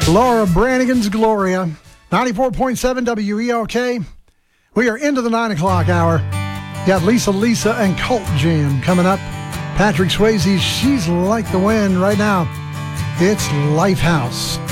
Laura Branigan's Gloria, 94.7 WELK. We are into the 9 o'clock hour. Got Lisa and Cult Jam coming up. Patrick Swayze's She's Like the Wind right now. It's Lifehouse.